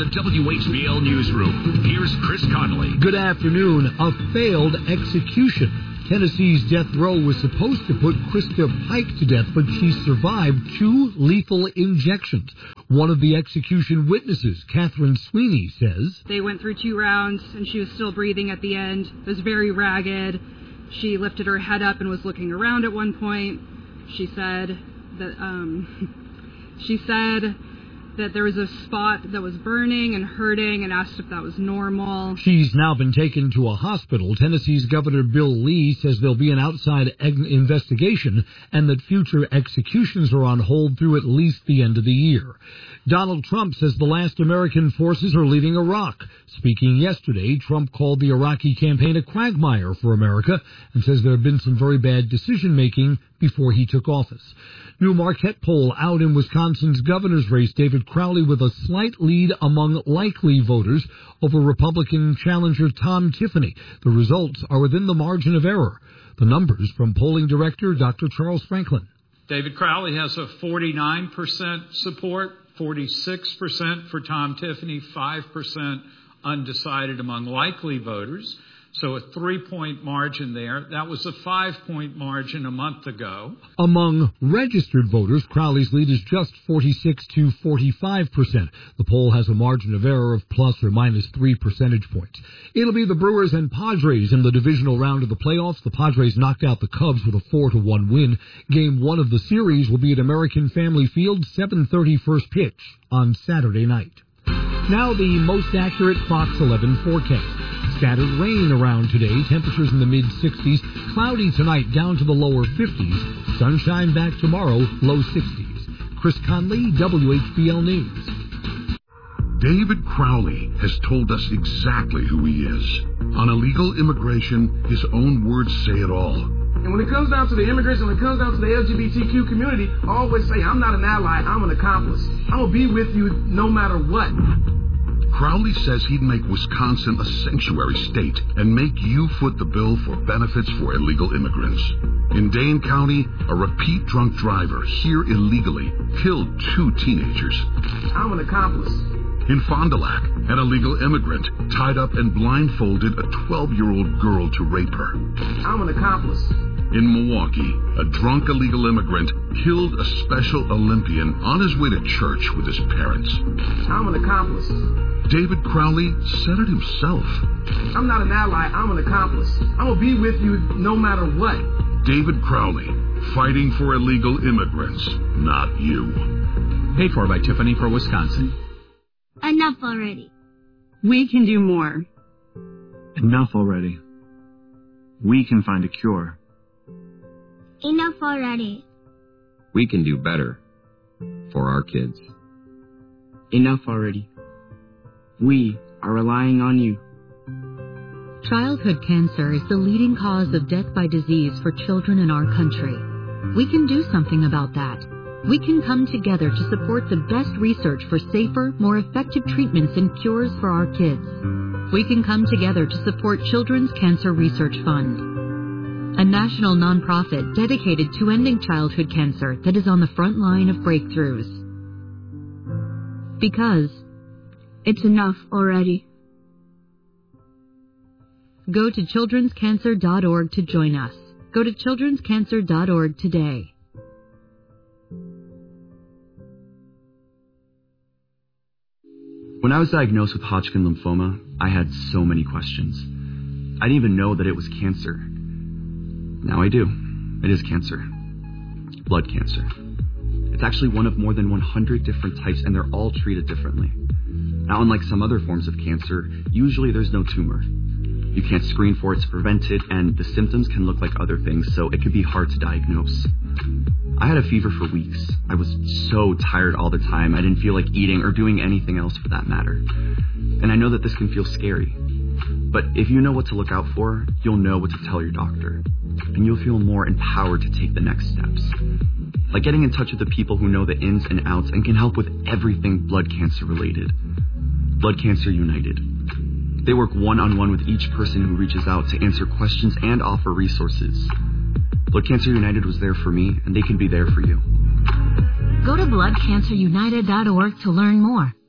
the WHBL Newsroom, here's Chris Connolly. Good afternoon. A failed execution. Tennessee's death row was supposed to put Krista Pike to death, but she survived 2 lethal injections. One of the execution witnesses, Catherine Sweeney, says, they went through 2 rounds and she was still breathing at the end. It was very ragged. She lifted her head up and was looking around at one point. She said that there was a spot that was burning and hurting and asked if that was normal. She's now been taken to a hospital. Tennessee's Governor Bill Lee says there'll be an outside investigation and that future executions are on hold through at least the end of the year. Donald Trump says the last American forces are leaving Iraq. Speaking yesterday, Trump called the Iraqi campaign a quagmire for America and says there had been some very bad decision-making before he took office. New Marquette poll out in Wisconsin's governor's race, David Crowley with a slight lead among likely voters over Republican challenger Tom Tiffany. The results are within the margin of error. The numbers from polling director Dr. Charles Franklin. David Crowley has a 49% support, 46% for Tom Tiffany, 5% undecided among likely voters. So a 3-point margin there. That was a 5-point margin a month ago. Among registered voters, Crowley's lead is just 46 to 45%. The poll has a margin of error of plus or minus 3 percentage points. It'll be the Brewers and Padres in the divisional round of the playoffs. The Padres knocked out the Cubs with a 4-1 win. Game 1 of the series will be at American Family Field, 7:30 first pitch on Saturday night. Now the most accurate Fox 11 forecast. Scattered rain around today, temperatures in the mid-60s, cloudy tonight down to the lower 50s, sunshine back tomorrow, low 60s. Chris Conley, WHBL News. David Crowley has told us exactly who he is. On illegal immigration, his own words say it all. And when it comes down to the immigrants and when it comes down to the LGBTQ community, I always say, I'm not an ally, I'm an accomplice. I'm going to be with you no matter what. Crowley says he'd make Wisconsin a sanctuary state and make you foot the bill for benefits for illegal immigrants. In Dane County, a repeat drunk driver here illegally killed 2 teenagers. I'm an accomplice. In Fond du Lac, an illegal immigrant tied up and blindfolded a 12-year-old girl to rape her. I'm an accomplice. In Milwaukee, a drunk illegal immigrant killed a Special Olympian on his way to church with his parents. I'm an accomplice. David Crowley said it himself. I'm not an ally, I'm an accomplice. I'm going to be with you no matter what. David Crowley, fighting for illegal immigrants, not you. Paid for by Tiffany for Wisconsin. Enough already. We can do more. Enough already. We can find a cure. Enough already. We can do better for our kids. Enough already. We are relying on you. Childhood cancer is the leading cause of death by disease for children in our country. We can do something about that. We can come together to support the best research for safer, more effective treatments and cures for our kids. We can come together to support Children's Cancer Research Fund, a national nonprofit dedicated to ending childhood cancer that is on the front line of breakthroughs. Because it's enough already. Go to childrenscancer.org to join us. Go to childrenscancer.org today. When I was diagnosed with Hodgkin lymphoma, I had so many questions. I didn't even know that it was cancer. Now I do. It is cancer. Blood cancer. It's actually one of more than 100 different types, and they're all treated differently. Now, unlike some other forms of cancer, usually there's no tumor. You can't screen for it to prevent it, and the symptoms can look like other things, so it can be hard to diagnose. I had a fever for weeks. I was so tired all the time, I didn't feel like eating or doing anything else for that matter. And I know that this can feel scary. But if you know what to look out for, you'll know what to tell your doctor. And you'll feel more empowered to take the next steps. Like getting in touch with the people who know the ins and outs and can help with everything blood cancer related. Blood Cancer United. They work one-on-one with each person who reaches out to answer questions and offer resources. Blood Cancer United was there for me, and they can be there for you. Go to bloodcancerunited.org to learn more.